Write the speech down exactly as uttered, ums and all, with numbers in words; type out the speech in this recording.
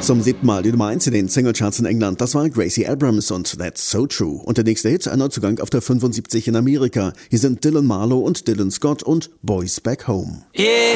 Zum siebten Mal die Nummer eins in den Singlecharts in England, das war Gracie Abrams und That's So True. Und der nächste Hit, ein Neuzugang auf der fünfundsiebzig in Amerika. Hier sind Dylan Marlowe und Dylan Scott und Boys Back Home. Yeah.